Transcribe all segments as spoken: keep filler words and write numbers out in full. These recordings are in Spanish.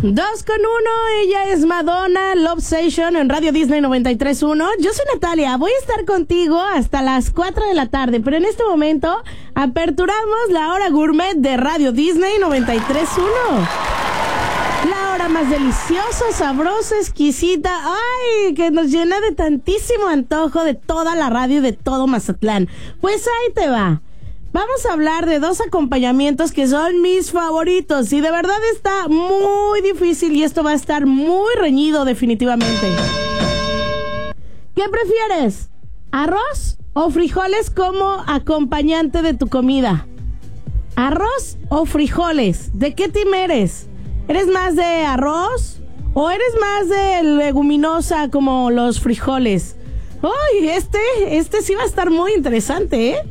Dos con uno, ella es Madonna, Love Station en Radio Disney noventa y tres punto uno. Yo soy Natalia, voy a estar contigo hasta las cuatro de la tarde, pero en este momento aperturamos la hora gourmet de Radio Disney noventa y tres punto uno. La hora más deliciosa, sabrosa, exquisita, ay, que nos llena de tantísimo antojo de toda la radio y de todo Mazatlán. Pues ahí te va. Vamos a hablar de dos acompañamientos que son mis favoritos y de verdad está muy difícil y esto va a estar muy reñido definitivamente. ¿Qué prefieres? ¿Arroz o frijoles como acompañante de tu comida? ¿Arroz o frijoles? ¿De qué team eres? ¿Eres más de arroz o eres más de leguminosa como los frijoles? Uy, este, este sí va a estar muy interesante, ¿eh?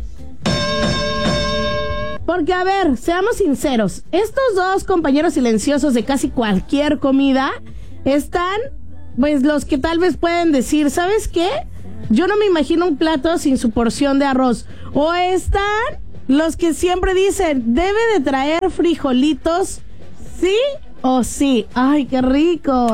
Porque, a ver, seamos sinceros, estos dos compañeros silenciosos de casi cualquier comida están, pues, los que tal vez pueden decir, ¿sabes qué? Yo no me imagino un plato sin su porción de arroz. O están los que siempre dicen, debe de traer frijolitos, sí o sí. ¡Ay, qué rico!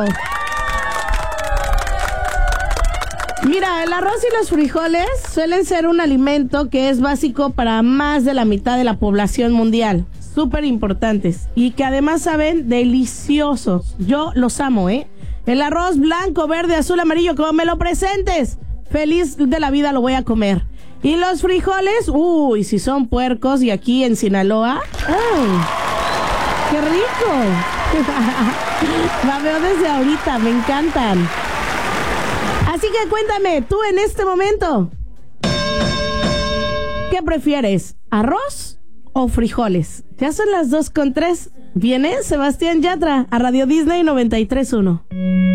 Mira, el arroz y los frijoles suelen ser un alimento que es básico para más de la mitad de la población mundial. Súper importantes. Y que además saben deliciosos. Yo los amo, ¿eh? El arroz blanco, verde, azul, amarillo, como me lo presentes, feliz de la vida lo voy a comer. Y los frijoles, uy, si son puercos y aquí en Sinaloa, ¡ay! ¡Qué rico! La veo desde ahorita, me encantan. Así que cuéntame, tú en este momento, ¿qué prefieres? ¿Arroz o frijoles? Ya son las dos con tres. Viene Sebastián Yatra a Radio Disney noventa y tres punto uno.